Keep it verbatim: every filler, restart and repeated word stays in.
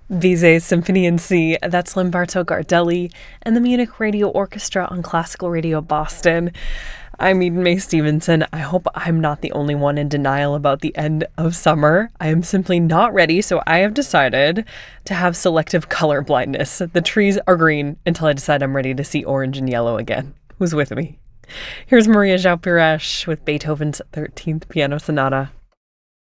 Bizet Symphony in C, that's Lamberto Gardelli, and the Munich Radio Orchestra on Classical Radio Boston. I'm Eden Mae Stevenson. I hope I'm not the only one in denial about the end of summer. I am simply not ready, so I have decided to have selective color blindness. The trees are green until I decide I'm ready to see orange and yellow again. Who's with me? Here's Maria João Pires with Beethoven's thirteenth Piano Sonata.